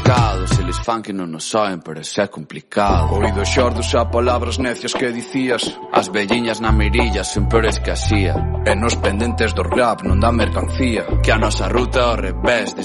mercado. Se les fan que non nos soen, pero eso é complicado. Oído xordos a palabras necias que dicías. As velliñas na mirilla son peores que asía. E nos pendentes do rap non dá mercancía. Que a nosa ruta ao revés,